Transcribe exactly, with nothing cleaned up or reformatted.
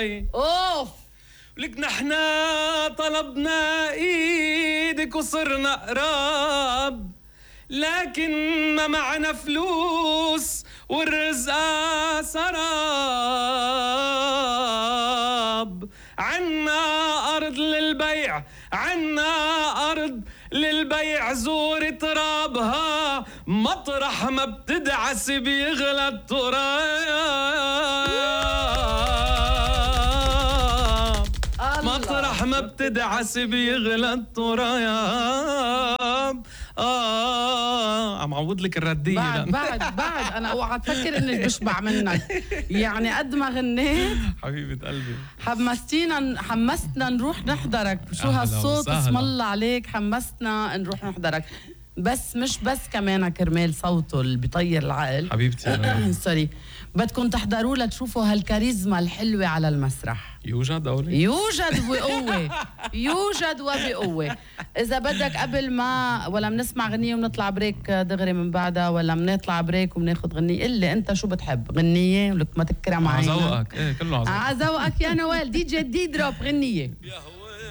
هاي اوف لك نحنا طلبنا ايدك وصرنا قراب، لكن ما معنا فلوس والرزق سراب. عنا أرض للبيع، عنا أرض للبيع، زور ترابها مطرح ما بتدعس بيغلى التراب. مطرح ما بتدعس بيغلى التراب. آه عم عوض لك الردية. بعد بعد بعد أنا أوعى تفكر إني بشبع منك، يعني قد ما غنيت حبيبة قلبي حمستينا حمستنا نروح نحضرك. شو هالصوت، اسم الله عليك، حمستنا نروح نحضرك. بس مش بس كمان كرمال صوته اللي بيطير العقل حبيبتي. سوري، بدكم تحضروا لتشوفوا هالكاريزما الحلوة على المسرح. يوجد أولي؟ يوجد بقوة، يوجد وبقوة. إذا بدك قبل ما ولا بنسمع غنية ونطلع بريك دغري من بعدها، ولا بنطلع بريك وبناخد غنية، اللي أنت شو بتحب؟ غنية ولك ما تكرم عينك. عزوقك، إيه كله عزوقك. عزوقك يا نوال. دي جي دي دروب غنية.